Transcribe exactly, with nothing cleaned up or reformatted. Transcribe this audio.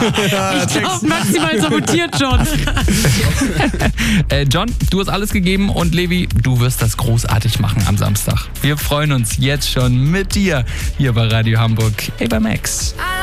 Ich glaube, maximal sabotiert John. äh, John, du hast alles gegeben und Levi, du wirst das großartig machen am Samstag. Wir freuen uns jetzt schon mit dir hier bei Radio Hamburg. Ey, bei Max.